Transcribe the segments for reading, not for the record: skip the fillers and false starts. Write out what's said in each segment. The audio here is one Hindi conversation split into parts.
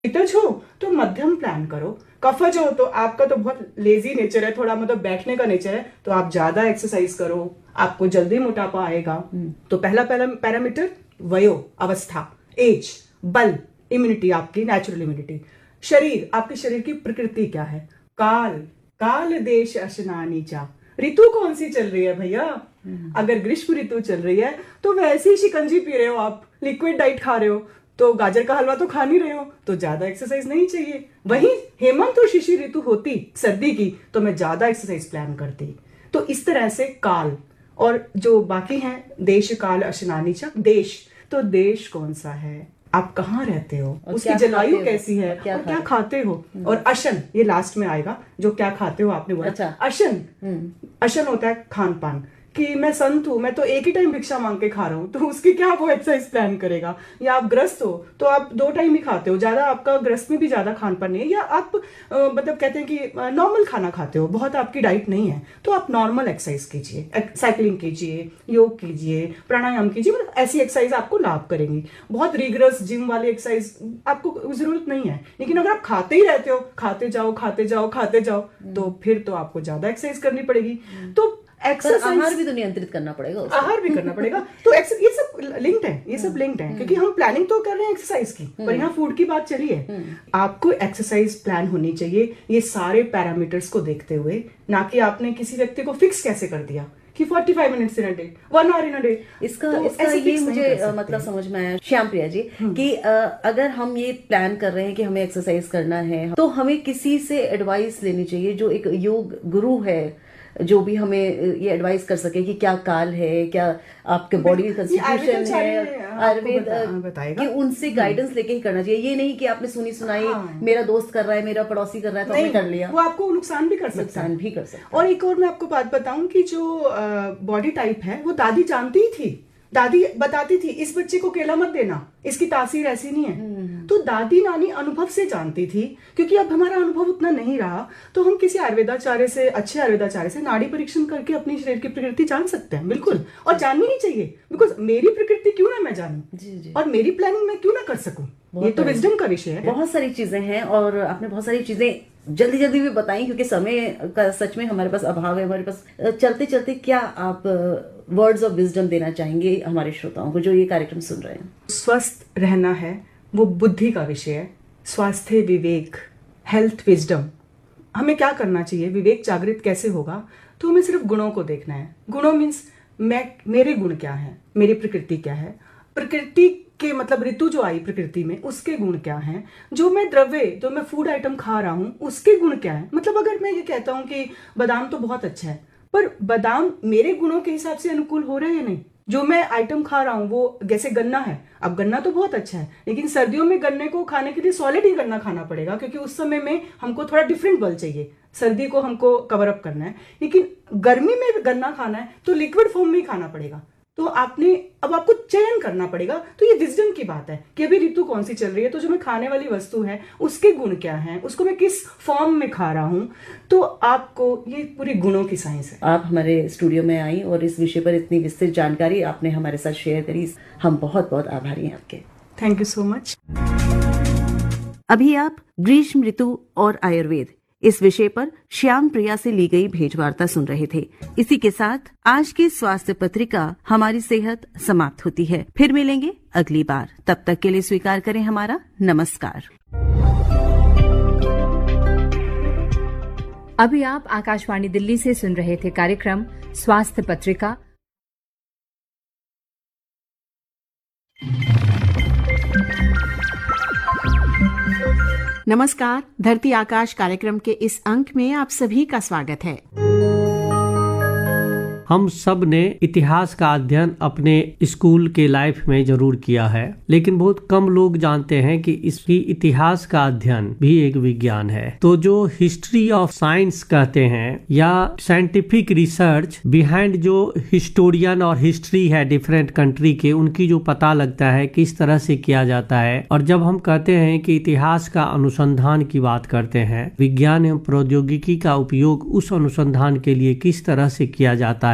पित्तज हो तो मध्यम प्लान करो, कफज हो तो आपका तो बहुत लेजी नेचर है, थोड़ा मतलब बैठने का नेचर है, तो आप ज्यादा एक्सरसाइज करो, आपको जल्दी मोटापा आएगा। तो पहला पैरामीटर वयो अवस्था, एज, बल, इम्यूनिटी, आपकी नेचुरल इम्यूनिटी, शरीर, आपके शरीर की प्रकृति क्या है, काल, काल देश अशनानी चा, ऋतु कौन सी चल रही है भैया। अगर ग्रीष्म ऋतु चल रही है तो वैसे ही शिकंजी पी रहे हो आप, लिक्विड डाइट खा रहे हो, तो गाजर का हलवा तो खा नहीं रहे हो, तो ज्यादा एक्सरसाइज नहीं चाहिए। वहीं हेमंत और शिशिर ऋतु होती सर्दी की तो मैं ज्यादा एक्सरसाइज प्लान करती। तो इस तरह से काल, और जो बाकी हैं देश काल अशनानी चा, देश, तो देश कौन सा है, आप कहाँ रहते हो, उसकी जलवायु कैसी है, और क्या खाते हो। और अशन, ये लास्ट में आएगा, जो क्या खाते हो आपने बोला। अच्छा। अशन, अशन होता है खान पान, कि मैं संत हूं, मैं तो एक ही टाइम भिक्षा मांग के खा रहा हूं, तो उसकी क्या वो एक्सरसाइज प्लान करेगा। या आप ग्रस्त हो तो आप 2 टाइम ही खाते हो, ज्यादा आपका ग्रस्त में भी ज्यादा खान पान नहीं है, या आप मतलब कहते हैं कि नॉर्मल खाना खाते हो, बहुत आपकी डाइट नहीं है, तो आप नॉर्मल एक्सरसाइज कीजिए, साइकिलिंग कीजिए, योग कीजिए, प्राणायाम कीजिए, मतलब ऐसी एक्सरसाइज आपको लाभ करेंगी। बहुत रिगरस जिम वाली एक्सरसाइज आपको जरूरत नहीं है। लेकिन अगर आप खाते ही रहते हो, खाते जाओ खाते जाओ खाते जाओ, तो फिर तो आपको ज्यादा एक्सरसाइज करनी पड़ेगी। तो आहार भी तो नियंत्रित करना पड़ेगा, आहार भी करना पड़ेगा। तो ये सब लिंक्ड है, ये सब लिंक्ड है, क्योंकि हम प्लानिंग तो कर रहे हैं एक्सरसाइज की, पर यहाँ फूड की बात चली है। आपको एक्सरसाइज प्लान होनी चाहिए ये सारे पैरामीटर्स को देखते हुए, ना कि आपने किसी व्यक्ति को फिक्स कैसे कर दिया कि 45 minutes in a day, 1 our in a day. इसका ये मुझे मतलब समझ में आया श्याम प्रिया जी कि अगर हम ये प्लान कर रहे हैं कि हमें एक्सरसाइज करना है, तो हमें किसी से एडवाइस लेनी चाहिए, जो एक योग गुरु है, जो भी हमें ये एडवाइस कर सके कि क्या काल है, क्या आपके बॉडी कंस्टिट्यूशन है, आयुर्वेद कि उनसे गाइडेंस लेके ही करना चाहिए। ये नहीं कि आपने सुनी सुनाई, मेरा दोस्त कर रहा है, मेरा पड़ोसी कर रहा है तो हमने कर लिया, वो आपको नुकसान भी कर सकता है। और एक और मैं आपको बात बताऊं कि जो बॉडी टाइप है वो दादी जानती ही थी, दादी बताती थी इस बच्चे को केला मत देना, इसकी तासीर ऐसी नहीं है। तो दादी नानी अनुभव से जानती थी। क्योंकि अब हमारा अनुभव उतना नहीं रहा, तो हम किसी आयुर्वेदाचार्य से, अच्छे आयुर्वेदाचार्य से नाड़ी परीक्षण करके अपनी शरीर की प्रकृति जान सकते हैं, बिल्कुल। और जाननी ही चाहिए, बिकॉज मेरी प्रकृति क्यों ना मैं जानूं, और मेरी प्लानिंग मैं क्यों ना कर सकूं। ये तो विजडम का विषय है। बहुत सारी चीजें हैं, और आपने बहुत सारी चीजें जल्दी जल्दी भी बताई, क्योंकि समय का सच में हमारे पास अभाव है। हमारे पास चलते चलते क्या आप वर्ड्स ऑफ विजडम देना चाहेंगे हमारे श्रोताओं को जो ये कार्यक्रम सुन रहे हैं? स्वस्थ रहना है वो बुद्धि का विषय है, स्वास्थ्य, विवेक, हेल्थ, विजडम। हमें क्या करना चाहिए, विवेक जागृत कैसे होगा, तो हमें सिर्फ गुणों को देखना है। गुणों मीन्स मेरे गुण क्या है, मेरी प्रकृति क्या है, प्रकृति के मतलब ऋतु जो आई प्रकृति में उसके गुण क्या हैं, जो मैं द्रव्य, जो मैं फूड आइटम खा रहा हूं उसके गुण क्या है। मतलब अगर मैं ये कहता हूं कि बादाम तो बहुत अच्छा है, पर बादाम मेरे गुणों के हिसाब से अनुकूल हो रहे हैं या नहीं। जो मैं आइटम खा रहा हूं वो, जैसे गन्ना है, अब गन्ना तो बहुत अच्छा है, लेकिन सर्दियों में गन्ने को खाने के लिए सॉलिड ही गन्ना खाना पड़ेगा, क्योंकि उस समय में हमको थोड़ा डिफरेंट बल चाहिए, सर्दी को हमको कवर अप करना है। लेकिन गर्मी में गन्ना खाना है तो लिक्विड फॉर्म में ही खाना पड़ेगा। तो अब आपको चयन करना पड़ेगा। तो ये विजडम की बात है कि अभी ऋतु कौन सी चल रही है, तो जो मैं खाने वाली वस्तु है उसके गुण क्या हैं, उसको मैं किस फॉर्म में खा रहा हूं। तो आपको ये पूरी गुणों की साइंस है। आप हमारे स्टूडियो में आई और इस विषय पर इतनी विस्तृत जानकारी आपने हमारे साथ शेयर करी, हम बहुत बहुत आभारी हैं आपके। Thank you so much. अभी आप ग्रीष्म ऋतु और आयुर्वेद इस विषय पर श्याम प्रिया से ली गई भेंटवार्ता सुन रहे थे। इसी के साथ आज की स्वास्थ्य पत्रिका हमारी सेहत समाप्त होती है। फिर मिलेंगे अगली बार, तब तक के लिए स्वीकार करें हमारा नमस्कार। अभी आप आकाशवाणी दिल्ली से सुन रहे थे कार्यक्रम स्वास्थ्य पत्रिका। नमस्कार, धरती आकाश कार्यक्रम के इस अंक में आप सभी का स्वागत है। हम सब ने इतिहास का अध्ययन अपने स्कूल के लाइफ में जरूर किया है, लेकिन बहुत कम लोग जानते हैं कि इसकी इतिहास का अध्ययन भी एक विज्ञान है। तो जो हिस्ट्री ऑफ साइंस कहते हैं या साइंटिफिक रिसर्च बिहाइंड जो हिस्टोरियन और हिस्ट्री है डिफरेंट कंट्री के, उनकी जो पता लगता है किस तरह से किया जाता है। और जब हम कहते हैं कि इतिहास का अनुसंधान की बात करते हैं, विज्ञान एवं प्रौद्योगिकी का उपयोग उस अनुसंधान के लिए किस तरह से किया जाता है,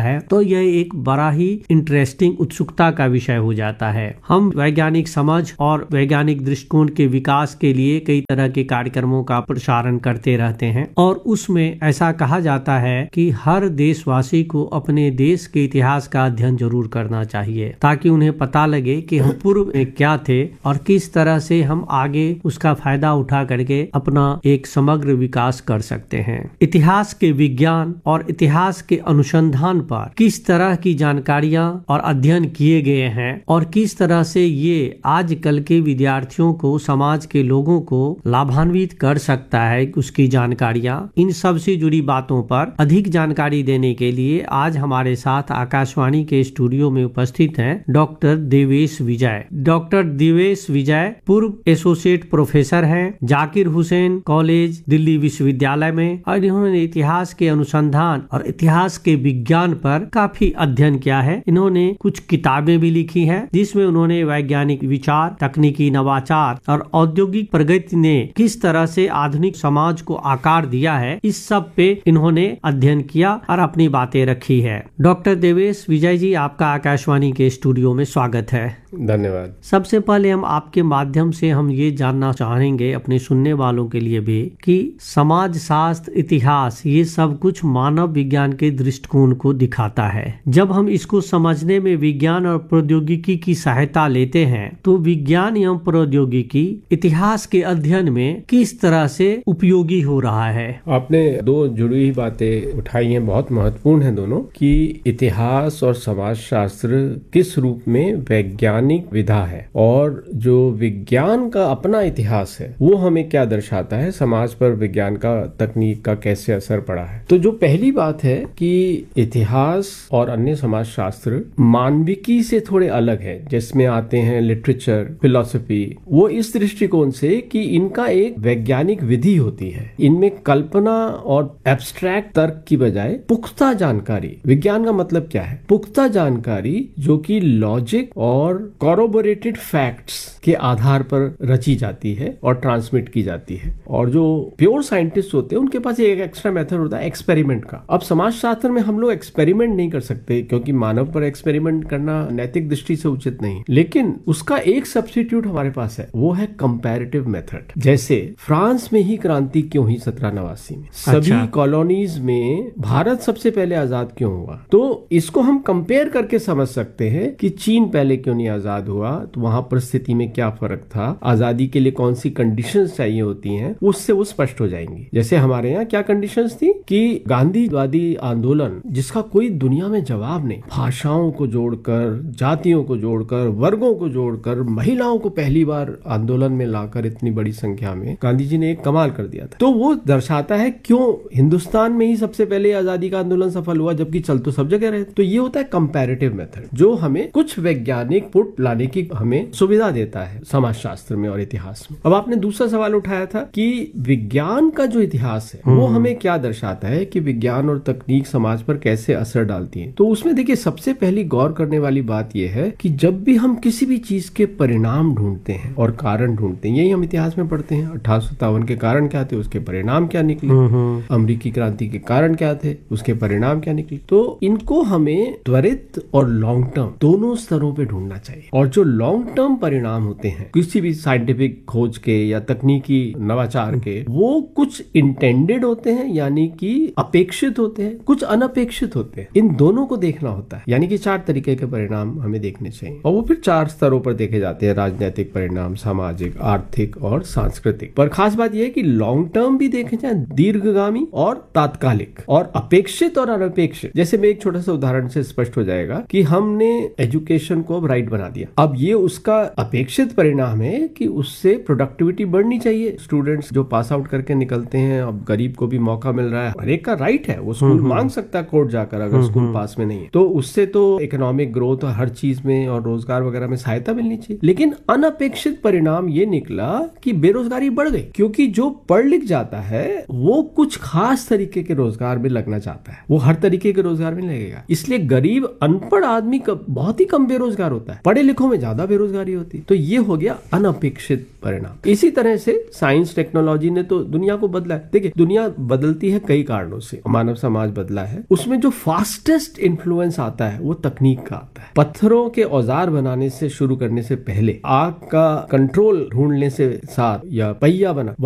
है तो यह एक बड़ा ही इंटरेस्टिंग उत्सुकता का विषय हो जाता है। हम वैज्ञानिक समझ और वैज्ञानिक दृष्टिकोण के विकास के लिए कई तरह के कार्यक्रमों का प्रसारण करते रहते हैं और उसमें ऐसा कहा जाता है कि हर देशवासी को अपने देश के इतिहास का अध्ययन जरूर करना चाहिए ताकि उन्हें पता लगे कि हम पूर्व में क्या थे और किस तरह से हम आगे उसका फायदा उठा करके अपना एक समग्र विकास कर सकते हैं। इतिहास के विज्ञान और इतिहास के अनुसंधान पर किस तरह की जानकारियां और अध्ययन किए गए हैं और किस तरह से ये आजकल के विद्यार्थियों को, समाज के लोगों को लाभान्वित कर सकता है, उसकी जानकारियां, इन सब से जुड़ी बातों पर अधिक जानकारी देने के लिए आज हमारे साथ आकाशवाणी के स्टूडियो में उपस्थित हैं डॉक्टर देवेश विजय। डॉक्टर देवेश विजय पूर्व एसोसिएट प्रोफेसर हैं जाकिर हुसैन कॉलेज दिल्ली विश्वविद्यालय में और इन्होंने इतिहास के अनुसंधान और इतिहास के विज्ञान पर काफी अध्ययन किया है। इन्होंने कुछ किताबें भी लिखी हैं जिसमें उन्होंने वैज्ञानिक विचार, तकनीकी नवाचार और औद्योगिक प्रगति ने किस तरह से आधुनिक समाज को आकार दिया है, इस सब पे इन्होंने अध्ययन किया और अपनी बातें रखी है। डॉक्टर देवेश विजय जी, आपका आकाशवाणी के स्टूडियो में स्वागत है। धन्यवाद। सबसे पहले हम आपके माध्यम से हम ये जानना चाहेंगे अपने सुनने वालों के लिए भी कि समाज शास्त्र, इतिहास, ये सब कुछ मानव विज्ञान के दृष्टिकोण को दिखाता है। जब हम इसको समझने में विज्ञान और प्रौद्योगिकी की सहायता लेते हैं तो विज्ञान एवं प्रौद्योगिकी इतिहास के अध्ययन में किस तरह से उपयोगी हो रहा है? आपने दो जुड़ी हुई बातें उठाई हैं, बहुत महत्वपूर्ण है दोनों, कि इतिहास और समाज शास्त्र किस रूप में वैज्ञानिक विधा है और जो विज्ञान का अपना इतिहास है वो हमें क्या दर्शाता है, समाज पर विज्ञान का, तकनीक का कैसे असर पड़ा है। तो जो पहली बात है कि इतिहास और अन्य समाज शास्त्र मानविकी से थोड़े अलग है, जिसमें आते हैं लिटरेचर, फिलॉसफी, वो इस दृष्टिकोण से कि इनका एक वैज्ञानिक विधि होती है। इनमें कल्पना और एब्स्ट्रैक्ट तर्क की बजाय पुख्ता जानकारी, विज्ञान का मतलब क्या है, पुख्ता जानकारी जो कि लॉजिक और कॉरोबोरेटेड फैक्ट्स के आधार पर रची जाती है और ट्रांसमिट की जाती है। और जो प्योर साइंटिस्ट होते हैं उनके पास एक एक्स्ट्रा मेथड होता है एक्सपेरिमेंट का। अब समाज शास्त्र में हम लोग एक्सपेरिमेंट नहीं कर सकते क्योंकि मानव पर एक्सपेरिमेंट करना नैतिक दृष्टि से उचित नहीं, लेकिन उसका एक सब्स्टिट्यूट हमारे पास है, वो है कंपैरेटिव मेथड। जैसे फ्रांस में ही क्रांति क्यों हुई 1789 में, सभी कॉलोनीज में भारत सबसे पहले आजाद क्यों हुआ, तो इसको हम कंपेयर करके समझ सकते हैं कि चीन पहले क्यों नहीं आजाद हुआ, तो वहां परिस्थिति में क्या फर्क था, आजादी के लिए कौन सी कंडीशंस चाहिए होती हैं, उससे वो स्पष्ट हो जाएंगी। जैसे हमारे यहाँ क्या कंडीशंस थी कि गांधीवादी आंदोलन जिसका कोई दुनिया में जवाब नहीं, भाषाओं को जोड़कर, जातियों को जोड़कर, वर्गों को जोड़कर, महिलाओं को पहली बार आंदोलन में लाकर इतनी बड़ी संख्या में गांधी जी ने एक कमाल कर दिया था। तो वो दर्शाता है क्यों हिंदुस्तान में ही सबसे पहले आजादी का आंदोलन सफल हुआ जबकि चल तो सब जगह रहे। तो ये होता है कंपैरेटिव मेथड, जो हमें कुछ वैज्ञानिक पुट लाने की हमें सुविधा देता है समाजशास्त्र में और इतिहास में। अब आपने दूसरा सवाल उठाया था कि विज्ञान का जो इतिहास है वो हमें क्या दर्शाता है, कि विज्ञान और तकनीक समाज पर कैसे असर डालती है। तो उसमें देखिए सबसे पहली गौर करने वाली बात यह है कि जब भी हम किसी भी चीज के परिणाम ढूंढते हैं और कारण ढूंढते हैं, यही हम इतिहास में पढ़ते हैं। 1857 के कारण क्या थे, उसके परिणाम क्या निकले, अमेरिकी क्रांति के कारण क्या थे, उसके परिणाम क्या निकले। तो इनको हमें त्वरित और लॉन्ग टर्म दोनों स्तरों पे ढूंढना चाहिए। और जो लॉन्ग टर्म परिणाम होते हैं किसी भी साइंटिफिक खोज के या तकनीकी नवाचार के, वो कुछ इंटेंडेड होते हैं यानी कि अपेक्षित होते हैं, कुछ अनपेक्षित होते हैं। इन दोनों को देखना होता है, यानी कि 4 तरीके के परिणाम हमें देखने चाहिए और वो फिर 4 स्तरों पर देखे जाते हैं, राजनीतिक परिणाम, सामाजिक, आर्थिक और सांस्कृतिक। पर खास बात यह है कि लॉन्ग टर्म भी देखे जाए, दीर्घगामी और तात्कालिक और अपेक्षित और अनपेक्षित। जैसे मैं एक छोटा सा उदाहरण से स्पष्ट हो जाएगा कि हमने एजुकेशन को अब राइट बना दिया। अब ये उसका अपेक्षित परिणाम है कि उससे प्रोडक्टिविटी बढ़नी चाहिए। स्टूडेंट्स जो पास आउट करके निकलते हैं, अब गरीब को भी मौका मिल रहा है, हर एक का राइट है, वो स्कूल मांग सकता है कोर्ट जाकर अगर स्कूल पास में नहीं है, तो उससे तो इकोनॉमिक ग्रोथ और हर चीज में और रोजगार वगैरह में सहायता मिलनी चाहिए। लेकिन अनपेक्षित परिणाम ये निकला कि बेरोजगारी बढ़ गई, क्योंकि जो पढ़ लिख जाता है वो कुछ खास तरीके के रोजगार में लगना चाहता है, वो हर तरीके के रोजगार में लगेगा। इसलिए गरीब अनपढ़ आदमी बहुत ही कम बेरोजगार होता है। पढ़ पढ़े लिखों में ज्यादा बेरोजगारी होती। तो ये हो गया अनपेक्षित परिणाम। इसी तरह से साइंस टेक्नोलॉजी ने तो दुनिया को बदला है। देखिए, दुनिया बदलती है कई कारणों से, मानव समाज बदला है, उसमें जो फास्टेस्ट इन्फ्लुएंस आता है वो तकनीक का आता है। पत्थरों के औजार बनाने से शुरू करने से पहले, आग का कंट्रोल ढूंढने से साथ या पहिया बना